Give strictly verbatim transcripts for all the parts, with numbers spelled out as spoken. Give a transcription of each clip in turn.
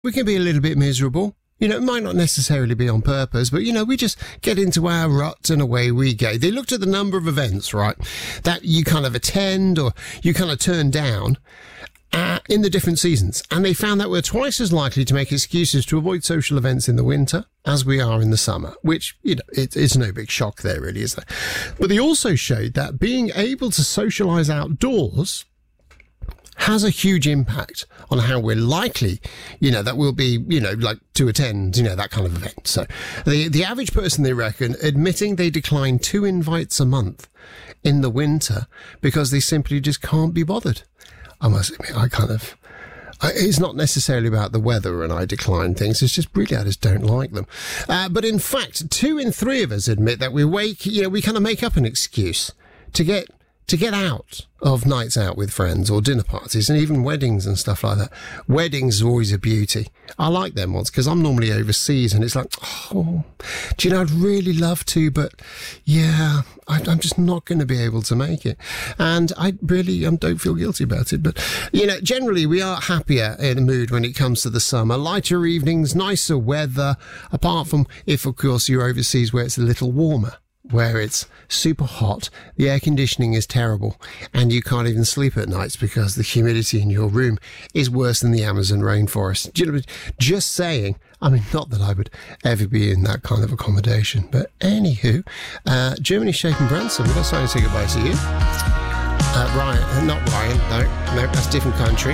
we can be a little bit miserable. You know, it might not necessarily be on purpose, but, you know, we just get into our rut and away we go. They looked at the number of events, right, that you kind of attend or you kind of turn down uh, in the different seasons. And they found that we're twice as likely to make excuses to avoid social events in the winter as we are in the summer, which, you know, it, it's no big shock there, really, is there? But they also showed that being able to socialise outdoors has a huge impact on how we're likely, you know, that we'll be, you know, like to attend, you know, that kind of event. So the the average person, they reckon, admitting they decline two invites a month in the winter because they simply just can't be bothered. I must admit, I kind of, I, it's not necessarily about the weather and I decline things. It's just really, I just don't like them. Uh, but in fact, two in three of us admit that we wake, you know, we kind of make up an excuse to get to get out of nights out with friends or dinner parties and even weddings and stuff like that. Weddings are always a beauty. I like them ones because I'm normally overseas and it's like, oh, do you know, I'd really love to, but yeah, I, I'm just not going to be able to make it. And I really um, don't feel guilty about it. But, you know, generally we are happier in a mood when it comes to the summer. Lighter evenings, nicer weather, apart from if, of course, you're overseas where it's a little warmer, where it's super hot, the air conditioning is terrible, and you can't even sleep at nights because the humidity in your room is worse than the Amazon rainforest. Do you know, just saying, I mean, not that I would ever be in that kind of accommodation, but anywho, uh, Germany Shaken Branson, we've got something to say goodbye to you. Uh, Ryan, uh, not Ryan, no, no, that's a different country.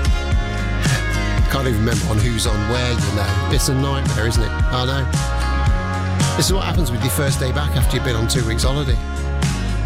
Can't even remember on who's on where, you know. It's a nightmare, isn't it? I know. This is what happens with your first day back after you've been on two weeks holiday.